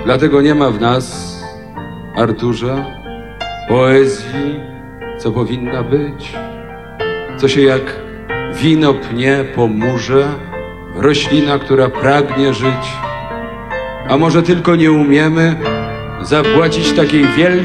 Dlatego nie ma w nas, Arturze, poezji, co powinna być, co się jak wino pnie po murze, roślina, która pragnie żyć, a może tylko nie umiemy zapłacić takiej wielkiej